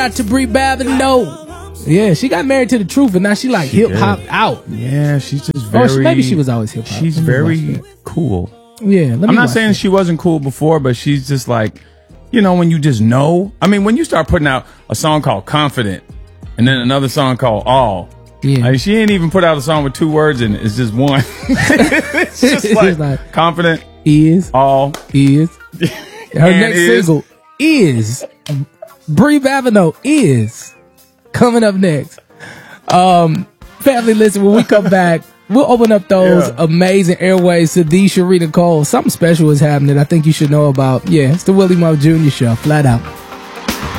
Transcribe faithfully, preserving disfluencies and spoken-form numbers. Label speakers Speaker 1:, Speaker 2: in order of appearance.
Speaker 1: Out to Brie Babineau. Yeah, she got married to the truth, and now she like hip hop out.
Speaker 2: Yeah, she's just very.
Speaker 1: Or she, maybe she was always hip hop.
Speaker 2: She's very cool.
Speaker 1: Yeah, let me
Speaker 2: I'm not
Speaker 1: watch
Speaker 2: saying
Speaker 1: that.
Speaker 2: she wasn't cool before, but she's just like, you know, when you just know. I mean, when you start putting out a song called Confident, and then another song called All.
Speaker 1: Yeah,
Speaker 2: I mean, she ain't even put out a song with two words in it. It's just one. It's just
Speaker 1: It's
Speaker 2: like,
Speaker 1: like
Speaker 2: Confident,
Speaker 1: is
Speaker 2: All.
Speaker 1: is her
Speaker 2: And
Speaker 1: next
Speaker 2: is.
Speaker 1: single is Brie Babineau is coming up next. Um, family, listen, when we come back, we'll open up those
Speaker 2: Yeah.
Speaker 1: amazing airways to the Sharita Cole. Something special is happening I think you should know about. Yeah, it's the Willie Moore Junior Show, flat out.